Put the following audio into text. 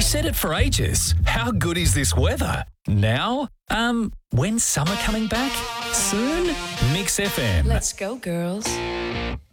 said it for ages. How good is this weather? Now? When's summer coming back? Soon? Mix FM. Let's go, girls.